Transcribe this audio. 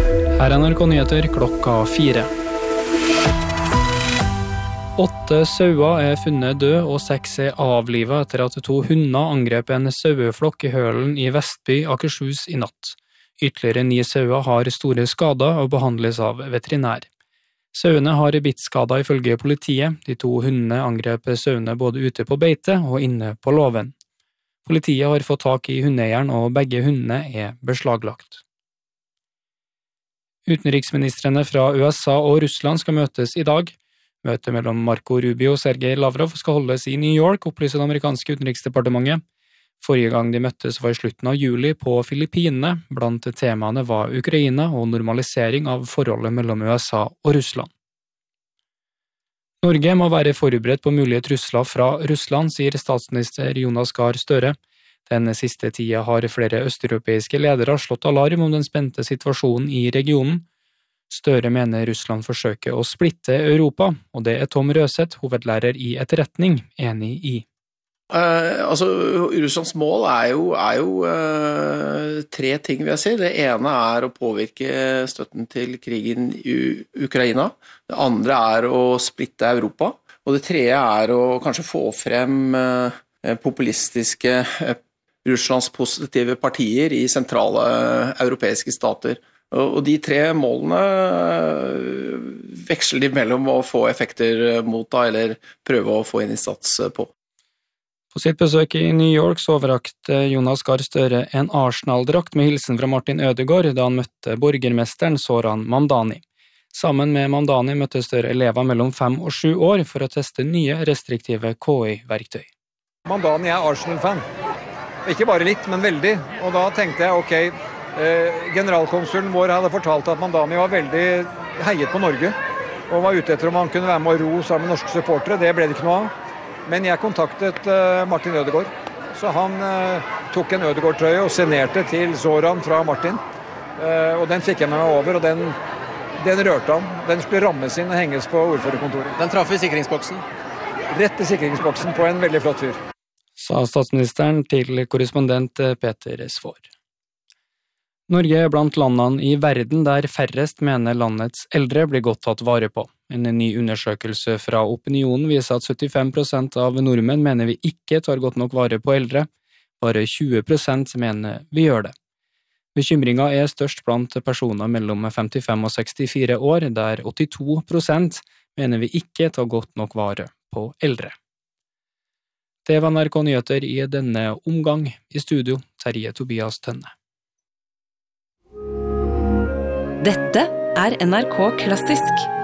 Her er NRK Nyheter klokka 4. 8 sauer er funnet død, og 6 er avlivet etter at 2 hunder angrep en saueflokk i Hølen i Vestby, Akershus i natt. Ytterligere 9 sauer har store skader og behandles av veterinær. Sauene har bittskader ifølge politiet. De 2 hundene angrep sauene både ute på beite og inne på låven. Politiet har fått tak i hundeeieren, og begge hundene er beslaglagt. Utenriksministrene fra USA og Russland skal møtes i dag. Møtet mellom Marco Rubio og Sergej Lavrov skal holdes i New York, opplyser det amerikanske utenriksdepartementet. Forrige gang de møttes var i slutten av juli på Filippinene. Blant temaene var Ukraina og normalisering av forholdet mellom USA og Russland. Norge må være forberedt på mulige trusler fra Russland, sier statsminister Jonas Gahr Støre. Den siste tida har flere østeuropeiske ledere slått alarm om den spente situasjonen i regionen. Støre mener Russland forsøker å splitte Europa, og det er Tom Røseth, hovedlærer i etterretning, enig i. Russlands mål er jo 3 ting, vil jeg si. Det ene er å påvirke støtten til krigen i Ukraina. Det andre er å splitte Europa. Og det tredje er å kanskje få frem populistiske Russlands positive partier i sentrale europeiske stater. Og de 3 målene veksler de mellom å få effekter mot da, eller prøve å få en innsats på. På sitt besøk i New York så overrakte Jonas Gahr Støre en Arsenal-drakt med hilsen fra Martin Ødegaard da han møtte borgermesteren Zoran Mamdani. Sammen med Mamdani møtte Støre elever mellom 5 og 7 år for å teste nye restriktive KI-verktøy. Mamdani er Arsenal-fan. Ikke bare litt, men veldig. Og da tenkte jeg, ok, generalkonsulen vår hadde fortalt at Mamdani var veldig heiet på Norge, og var ute etter om han kunne være med å ro sammen med norske supportere. Det ble det ikke noe av. Men jeg kontaktet Martin Ødegaard, så han tok en Ødegaard-trøye og signerte til Zoran fra Martin. Og den fikk jeg med meg over, og den rørte han. Den skulle rammes inn og henges på ordførerkontoret. Den traff i sikringsboksen? Rett i sikringsboksen på en veldig flott fyr. Sa statsministeren til korrespondent Peter Svaar. Norge er blant landene i verden der færrest mener landets eldre blir godt tatt vare på. En ny undersøkelse fra Opinionen viser at 75% av nordmenn mener vi ikke tar godt nok vare på eldre. Bare 20% mener vi gjør det. Bekymringen er størst blant personer mellom 55 og 64 år, der 82% mener vi ikke tar godt nok vare på eldre. Det var NRK Nyheter i denne omgang. I studio, Terje Tobias Tønne. Dette er NRK Klassisk.